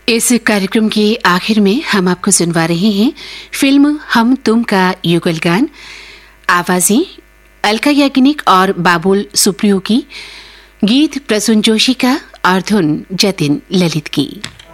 इस कार्यक्रम के आखिर में हम आपको सुनवा रहे हैं फिल्म हम तुम का युगल गान। आवाजें अलका याग्निक और बाबुल सुप्रियो की, गीत प्रसून जोशी का और धुन जतिन ललित की।